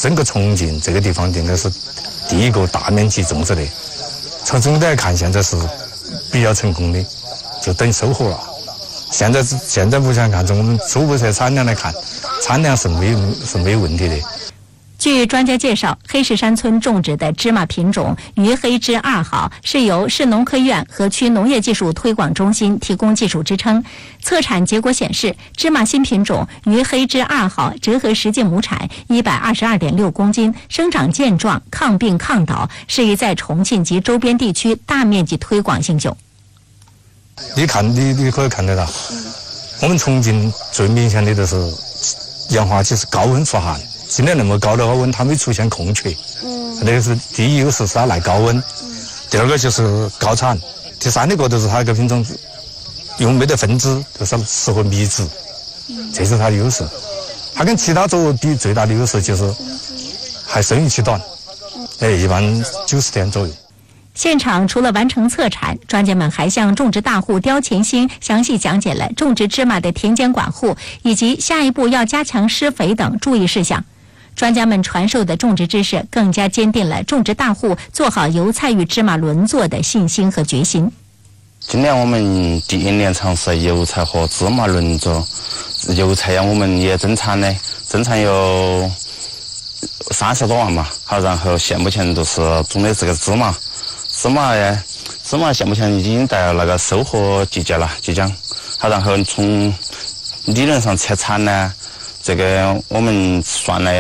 整个重庆这个地方应该是第一个大面积种植的。从总的来看，现在是比较成功的，就等收获了。现在目前看，从我们初步测产量来看，产量是没有问题的。 据专家介绍，黑石山村种植的芝麻品种渝黑芝2号是由市农科院和区农业技术推广中心提供技术支撑。测产结果显示，芝麻新品种渝黑芝2号折合实际亩产122.6公斤，生长健壮，抗病抗倒，适宜在重庆及周边地区大面积推广兴酒。 你可以看得到，我们重庆最明显的就是氧化气是高温出旱。今年那么高的话，温它没出现空缺，那个是第一优势是它耐高温，第二个就是高产，第三个就是它这个品种用没得分支，就是适合密植，这是它的优势。它跟其他作物比最大的优势就是还生育期短，一般90天左右。 现场除了完成测产，专家们还向种植大户刁前兴详细讲解了种植芝麻的田间管护以及下一步要加强施肥等注意事项。专家们传授的种植知识更加坚定了种植大户做好油菜与芝麻轮作的信心和决心。 今年我们第一年尝试油菜和芝麻轮作，油菜呀我们也增产有30多万嘛，好，然后现目前就是种的这个芝麻现目前已经到那个收获季节了，即将好，然后从理论上测产呢，这个我们算来